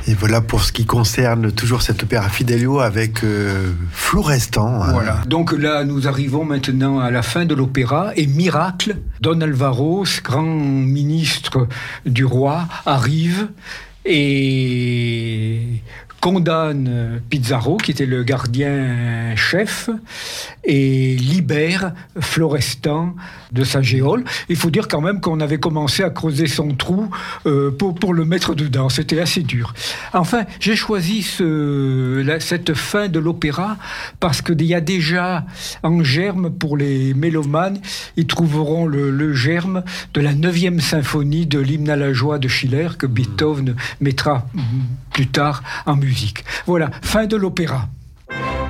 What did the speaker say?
Et voilà pour ce qui concerne toujours cet opéra Fidelio avec Florestan. Voilà. Donc là, nous arrivons maintenant à la fin de l'opéra et miracle, Don Alvaro, grand ministre du roi, arrive et condamne Pizarro, qui était le gardien chef, et libère Florestan de sa geôle. Il faut dire quand même qu'on avait commencé à creuser son trou pour le mettre dedans. C'était assez dur. Enfin, j'ai choisi cette fin de l'opéra parce qu'il y a déjà en germe, pour les mélomanes, ils trouveront le germe de la 9e symphonie de l'hymne à la joie de Schiller que Beethoven mettra plus tard en musique. Voilà, fin de l'opéra.